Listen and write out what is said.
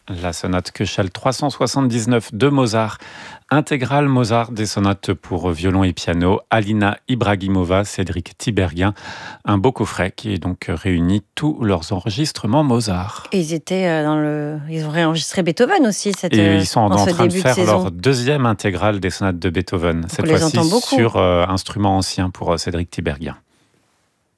La sonate Köchel 379 de Mozart, intégrale Mozart des sonates pour violon et piano, Alina Ibragimova, Cédric Tiberghien, un beau coffret qui est donc réunit tous leurs enregistrements Mozart. Et ils ont réenregistré Beethoven aussi Et ils sont en en ce train de début de faire saison. leur deuxième intégrale des sonates de Beethoven, Donc cette on les fois-ci entend beaucoup. sur instruments anciens pour Cédric Tiberghien.